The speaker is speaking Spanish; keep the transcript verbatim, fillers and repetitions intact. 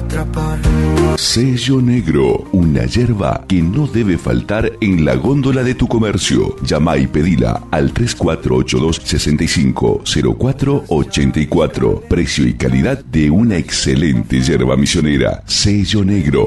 atrapar. Sello Negro, una yerba que no debe faltar en la góndola de tu comercio. Llama y pedila al tres cuatro ocho dos, seis cinco cero cuatro ocho cuatro. Precio y calidad de una excelente yerba misionera. Sello Negro.